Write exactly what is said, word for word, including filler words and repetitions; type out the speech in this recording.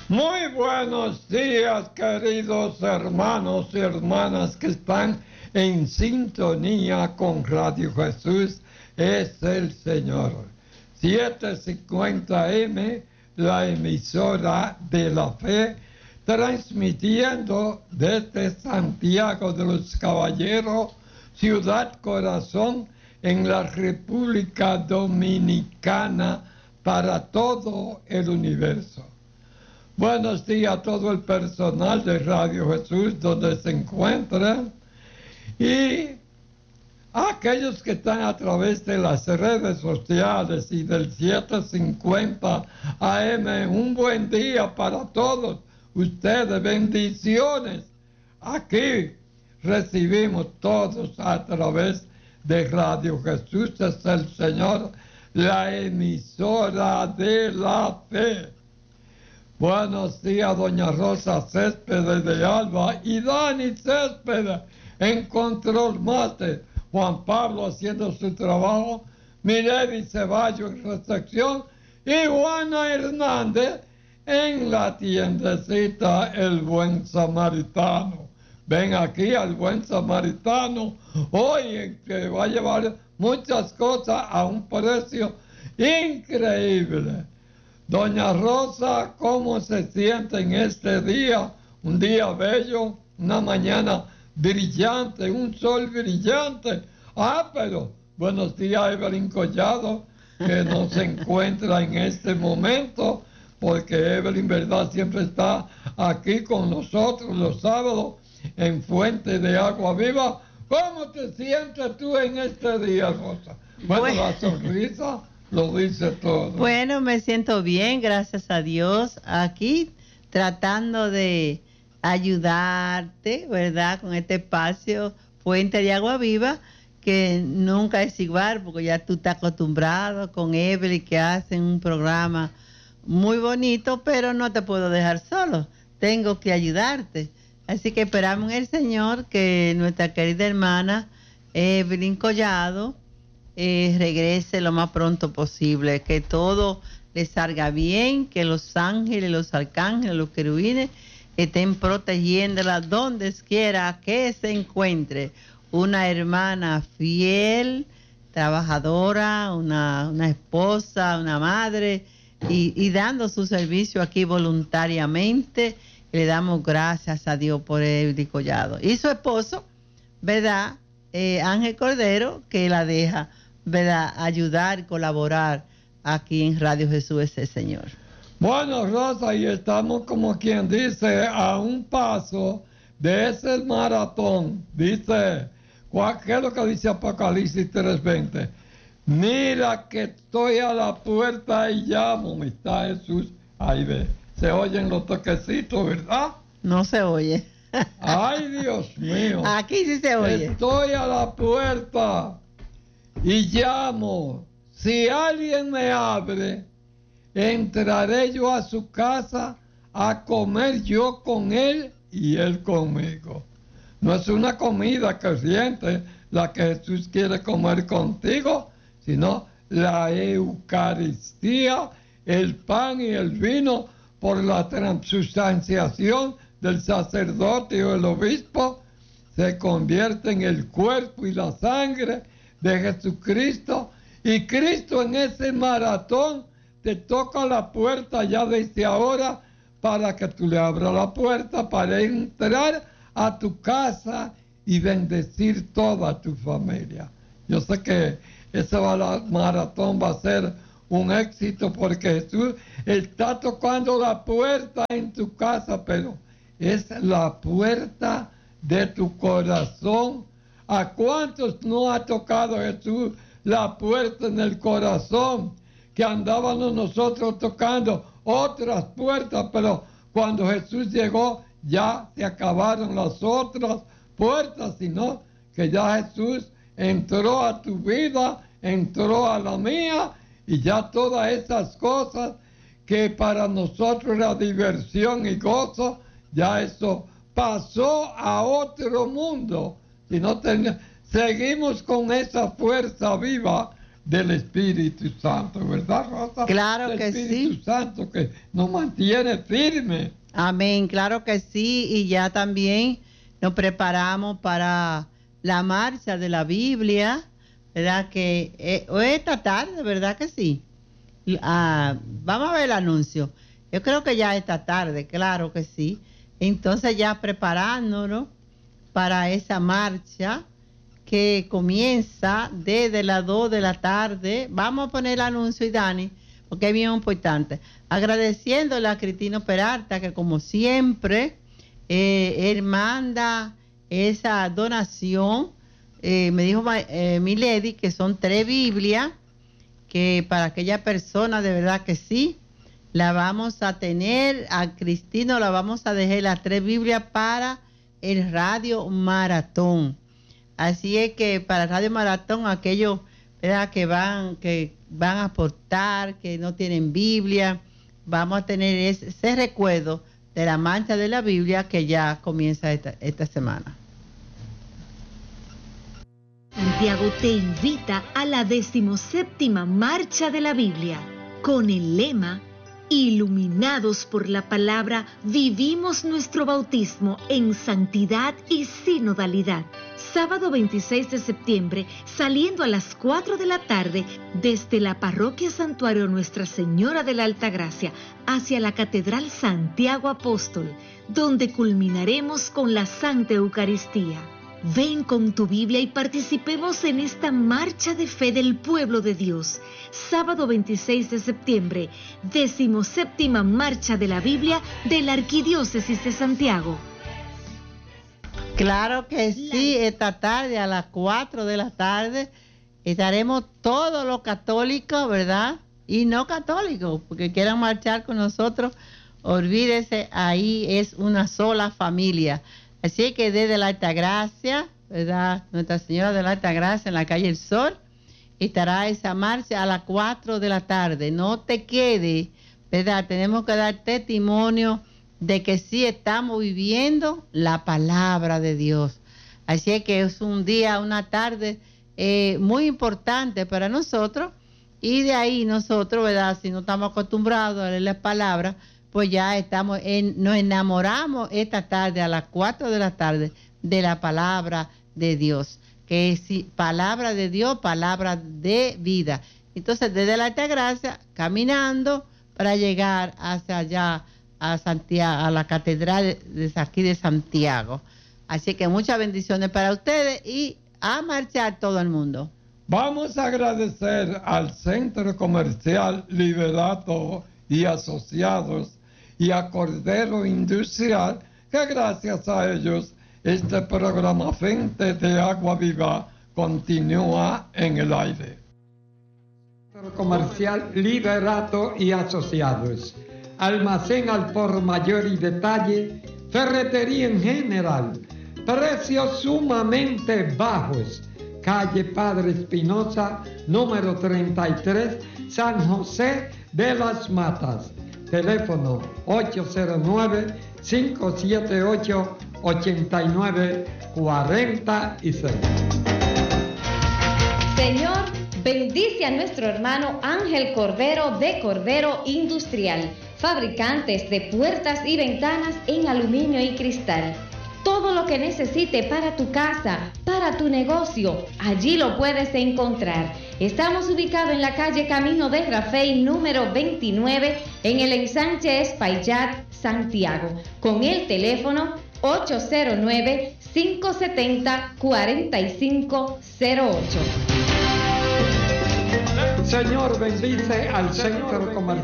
Muy buenos días, queridos hermanos y hermanas que están en sintonía con Radio Jesús es el Señor. setecientos cincuenta eme, la emisora de la fe, transmitiendo desde Santiago de los Caballeros, Ciudad Corazón, en la República Dominicana, para todo el universo. Buenos días a todo el personal de Radio Jesús donde se encuentran y a aquellos que están a través de las redes sociales y del setecientos cincuenta A M. Un buen día para todos ustedes, bendiciones. Aquí recibimos todos a través de Radio Jesús es el Señor, la emisora de la fe. Buenos días, doña Rosa Céspedes de Alba y Dani Céspedes en Control Master, Juan Pablo haciendo su trabajo, Milady Ceballos en recepción y Juana Hernández en la tiendecita El Buen Samaritano. Ven aquí al Buen Samaritano hoy que va a llevar muchas cosas a un precio increíble. Doña Rosa, ¿cómo se siente en este día? Un día bello, una mañana brillante, un sol brillante. Ah, pero buenos días, Evelyn Collado, que no se encuentra en este momento, porque Evelyn, verdad, siempre está aquí con nosotros los sábados en Fuente de Agua Viva. ¿Cómo te sientes tú en este día, Rosa? Bueno, bueno. La sonrisa lo dice todo. Bueno, me siento bien, gracias a Dios, aquí tratando de ayudarte, ¿verdad? Con este espacio Fuente de Agua Viva, que nunca es igual, porque ya tú estás acostumbrado con Evelyn, que hacen un programa muy bonito, pero no te puedo dejar solo, tengo que ayudarte. Así que esperamos en el Señor que nuestra querida hermana Evelyn Collado eh, regrese lo más pronto posible, que todo le salga bien, que los ángeles, los arcángeles, los querubines estén protegiéndola donde quiera que se encuentre. Una hermana fiel, trabajadora, una, una esposa, una madre y, y dando su servicio aquí voluntariamente. Le damos gracias a Dios por Evelyn Collado. Y su esposo, ¿verdad? Eh, Ángel Cordero, que la deja, ¿verdad? Ayudar y colaborar aquí en Radio Jesús es el Señor. Bueno, Rosa, y estamos como quien dice a un paso de ese maratón. Dice, ¿qué es lo que dice Apocalipsis tres veinte? Mira que estoy a la puerta y llamo. Me está Jesús. Ahí ve. Se oyen los toquecitos, ¿verdad? No se oye. Ay, Dios mío. Aquí sí se oye. Estoy a la puerta y llamo. Si alguien me abre, entraré yo a su casa a comer yo con él y él conmigo. No es una comida corriente la que Jesús quiere comer contigo, sino la Eucaristía, el pan y el vino, por la transubstanciación del sacerdote o el obispo, se convierte en el cuerpo y la sangre de Jesucristo. Y Cristo en ese maratón te toca la puerta ya desde ahora para que tú le abras la puerta para entrar a tu casa y bendecir toda tu familia. Yo sé que ese maratón va a ser un éxito porque Jesús está tocando la puerta en tu casa, pero es la puerta de tu corazón. ¿A cuántos no ha tocado Jesús la puerta en el corazón? Que andábamos nosotros tocando otras puertas, pero cuando Jesús llegó ya se acabaron las otras puertas, sino que ya Jesús entró a tu vida, entró a la mía, y ya todas esas cosas que para nosotros era diversión y gozo, ya eso pasó a otro mundo. Si no ten... seguimos con esa fuerza viva del Espíritu Santo, ¿verdad, Rosa? Claro del que Espíritu sí. Santo que nos mantiene firmes. Amén, claro que sí. Y ya también nos preparamos para la marcha de la Biblia, ¿verdad? Que eh, hoy esta tarde, ¿verdad que sí? Ah, vamos a ver el anuncio. Yo creo que ya esta tarde, claro que sí. Entonces ya preparándonos para esa marcha que comienza desde las dos de la tarde. Vamos a poner el anuncio, y Dani, porque es bien importante. Agradeciéndole a Cristino Peralta, que como siempre, eh, él manda esa donación. Eh, me dijo eh, Milady que son tres Biblias, que para aquella persona de verdad que sí, la vamos a tener, a Cristino la vamos a dejar las tres Biblias para el Radio Maratón. Así es que para el Radio Maratón, aquellos, ¿verdad?, que van, que van a aportar, que no tienen Biblia, vamos a tener ese, ese recuerdo de la marcha de la Biblia que ya comienza esta, esta semana. Santiago te invita a la decimoséptima Marcha de la Biblia, con el lema Iluminados por la palabra, vivimos nuestro bautismo en santidad y sinodalidad. Sábado veintiséis de septiembre, saliendo a las cuatro de la tarde desde la Parroquia Santuario Nuestra Señora de la Altagracia hacia la Catedral Santiago Apóstol, donde culminaremos con la Santa Eucaristía. Ven con tu Biblia y participemos en esta marcha de fe del pueblo de Dios. Sábado veintiséis de septiembre, decimoséptima Marcha de la Biblia de la Arquidiócesis de Santiago. Claro que sí, esta tarde a las cuatro de la tarde estaremos todos los católicos, ¿verdad? Y no católicos, porque quieran marchar con nosotros, olvídese, ahí es una sola familia. Así que desde la Altagracia, ¿verdad?, Nuestra Señora de la Altagracia en la calle El Sol, estará esa marcha a las cuatro de la tarde. No te quedes, ¿verdad? Tenemos que dar testimonio de que sí estamos viviendo la palabra de Dios. Así es que es un día, una tarde eh, muy importante para nosotros, y de ahí nosotros, ¿verdad?, si no estamos acostumbrados a leer las palabras, pues ya estamos en, nos enamoramos esta tarde a las cuatro de la tarde de la palabra de Dios, que es palabra de Dios, palabra de vida. Entonces, desde la Altagracia, caminando para llegar hacia allá a Santiago, a la catedral de aquí de Santiago. Así que muchas bendiciones para ustedes y a marchar todo el mundo. Vamos a agradecer al Centro Comercial Liberato y Asociados y a Cordero Industrial, que gracias a ellos este programa Fuente de Agua Viva continúa en el aire. Centro Comercial Liberato y Asociados, almacén al por mayor y detalle, ferretería en general, precios sumamente bajos. Calle Padre Espinosa, número treinta y tres, San José de las Matas. Teléfono ocho cero nueve, cinco siete ocho, ocho nueve cuatro seis. Señor, bendice a nuestro hermano Ángel Cordero de Cordero Industrial, fabricantes de puertas y ventanas en aluminio y cristal. Todo lo que necesite para tu casa, para tu negocio, allí lo puedes encontrar. Estamos ubicados en la calle Camino de Rafey, número veintinueve, en el ensanche Espaillat, Santiago, con el teléfono ocho cero nueve, cinco siete cero, cuatro cinco cero ocho. Señor, bendice al Centro Comercial